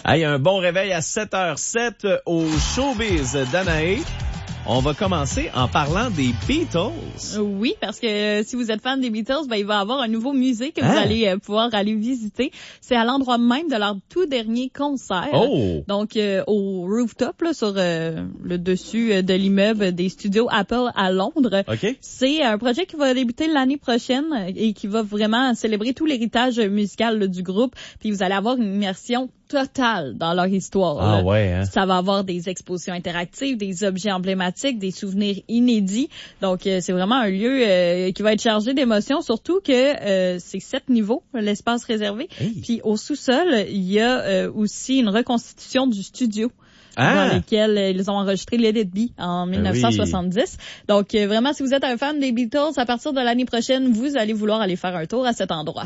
Hey, un bon réveil à 7h07 au Showbiz d'Anaé. On va commencer en parlant des Beatles. Oui, parce que si vous êtes fan des Beatles, il va y avoir un nouveau musée que vous allez pouvoir aller visiter. C'est à l'endroit même de leur tout dernier concert. Oh! Donc, au rooftop, là, sur le dessus de l'immeuble des studios Apple à Londres. OK. C'est un projet qui va débuter l'année prochaine et qui va vraiment célébrer tout l'héritage musical là, du groupe. Puis vous allez avoir une immersion totale dans leur histoire. Ah ouais, hein? Ça va avoir des expositions interactives, des objets emblématiques, des souvenirs inédits. Donc, c'est vraiment un lieu qui va être chargé d'émotions, surtout que c'est 7 niveaux, l'espace réservé. Hey. Puis au sous-sol, il y a aussi une reconstitution du studio. Dans lesquels ils ont enregistré Let It Be en 1970. Oui. Donc, vraiment, si vous êtes un fan des Beatles, à partir de l'année prochaine, vous allez vouloir aller faire un tour à cet endroit.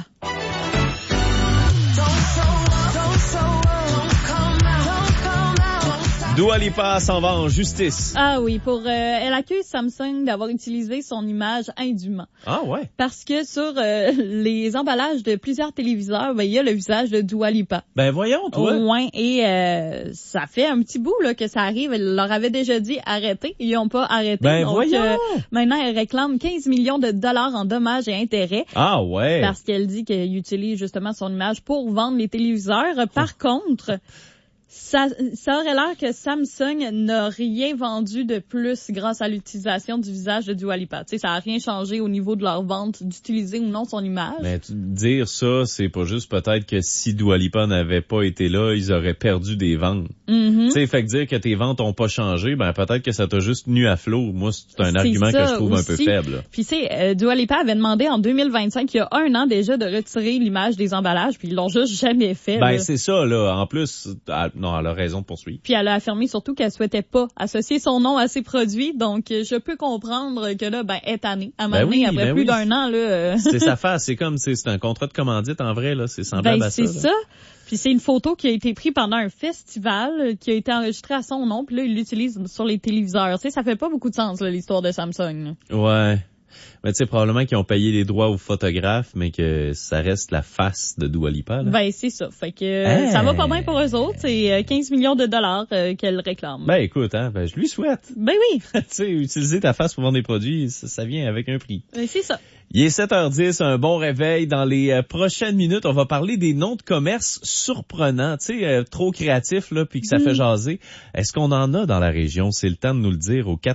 Dua Lipa s'en va en justice. Ah oui, elle accuse Samsung d'avoir utilisé son image indûment. Ah ouais. Parce que sur les emballages de plusieurs téléviseurs, il y a le visage de Dua Lipa. Ben voyons, toi. Ouais, et ça fait un petit bout là que ça arrive. Elle leur avait déjà dit arrêtez, ils n'ont pas arrêté. Ben donc, voyons. Maintenant, elle réclame 15 millions de dollars en dommages et intérêts. Ah ouais. Parce qu'elle dit qu'elle utilise justement son image pour vendre les téléviseurs. Par contre, ça aurait l'air que Samsung n'a rien vendu de plus grâce à l'utilisation du visage de Dua Lipa. Tu sais, ça a rien changé au niveau de leur vente d'utiliser ou non son image. Mais dire ça, c'est pas juste peut-être que si Dua Lipa n'avait pas été là, ils auraient perdu des ventes. Mm-hmm. Tu sais, fait que dire que tes ventes ont pas changé, ben peut-être que ça t'a juste tenu à flot. Moi, c'est un argument que je trouve aussi un peu faible. Puis tu sais, Dua Lipa avait demandé en 2025, il y a 1 an déjà, de retirer l'image des emballages, puis ils l'ont juste jamais fait. Ben là. c'est ça, là. En plus, elle a raison de poursuivre. Puis elle a affirmé surtout qu'elle souhaitait pas associer son nom à ses produits, donc je peux comprendre que là, elle est tannée. À un moment donné, après plus d'un an, là... C'est sa face, c'est comme, c'est un contrat de commandite en vrai, là. C'est semblable à ça. C'est ça. Puis c'est une photo qui a été prise pendant un festival, qui a été enregistrée à son nom, puis là, il l'utilise sur les téléviseurs. Tu sais, ça fait pas beaucoup de sens, là, l'histoire de Samsung. Là. Ouais. Mais tu sais, probablement qu'ils ont payé les droits aux photographes, mais que ça reste la face de Dua Lipa, là. Ben, c'est ça. Fait que ça va pas bien pour eux autres. C'est 15 millions de dollars qu'elle réclame. Ben, écoute, je lui souhaite. Ben oui. Tu sais, utiliser ta face pour vendre des produits, ça vient avec un prix. Ben, c'est ça. Il est 7h10, un bon réveil. Dans les prochaines minutes, on va parler des noms de commerce surprenants, tu sais, trop créatifs, là, puis que ça fait jaser. Est-ce qu'on en a dans la région? C'est le temps de nous le dire au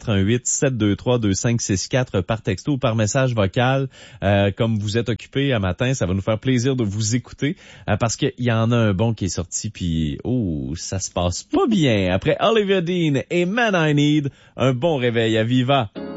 418-723-2564 par texto ou par message vocal. Comme vous êtes occupé à matin, ça va nous faire plaisir de vous écouter parce qu'il y en a un bon qui est sorti, puis ça se passe pas bien. Après Olivia Dean et Man I Need, un bon réveil à Viva.